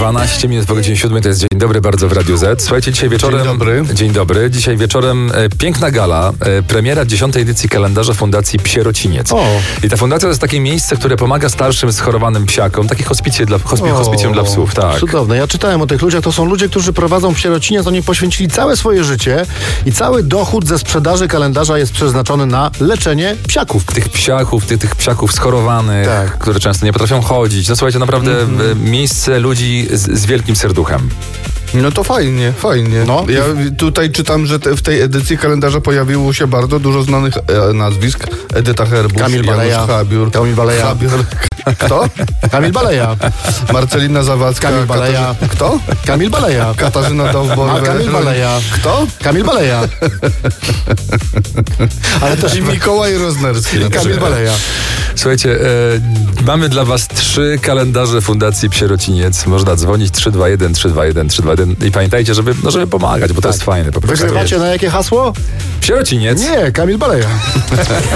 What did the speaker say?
12 minut po godzinie 7 to jest Dzień Dobry bardzo w Radiu Z. Słuchajcie, dzisiaj wieczorem... Dzień dobry. Dzień dobry. Dzisiaj wieczorem piękna gala, premiera 10. edycji kalendarza Fundacji Psierociniec. O. I ta fundacja to jest takie miejsce, które pomaga starszym, schorowanym psiakom. Takie hospicjum dla psów, tak. Cudowne. Ja czytałem o tych ludziach. To są ludzie, którzy prowadzą Psierociniec. Oni poświęcili całe swoje życie i cały dochód ze sprzedaży kalendarza jest przeznaczony na leczenie psiaków. Tych psiaków schorowanych, Tak. które często nie potrafią chodzić. No słuchajcie, naprawdę miejsce ludzi z wielkim serduchem. No to fajnie. No. Ja tutaj czytam, że w tej edycji kalendarza pojawiło się bardzo dużo znanych nazwisk. Edyta Herbusz, Kamil Baleja. Janusz Habiur. Kamil Baleja. Kto? Kamil Baleja. Marcelina Zawadzka. Kamil Baleja. Kto? Kamil Baleja. Katarzyna Dowbor. Kamil Baleja. Kto? Kamil Baleja. Ale też I Mikołaj Roznerski. Kamil Baleja. Słuchajcie, mamy dla was 3 kalendarze Fundacji Psierociniec. Można dzwonić 321 321 321 i pamiętajcie, żeby pomagać, bo to jest fajne po prostu. Wygrywacie na jakie hasło? Psierociniec. Nie, Kamil Baleja.